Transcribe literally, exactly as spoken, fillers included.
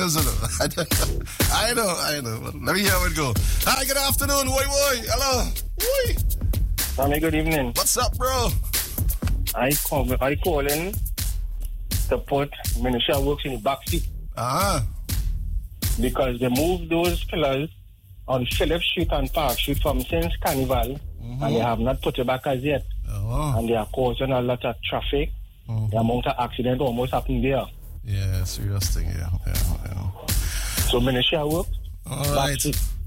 I know, I know. Let me hear how it go. Hi, good afternoon, boy, boy. Hello. Boy. Tommy, good evening. What's up, bro? I call, I call in to put Minister works in the back seat. Ah. Because they moved those pillars on Phillips Street and Park Street from since Carnival, mm-hmm. and they have not put it back as yet. Oh. And they are causing a lot of traffic. Mm-hmm. The amount of accident almost happened there. Yeah, serious thing, yeah. yeah, yeah. So, Minister work. All right.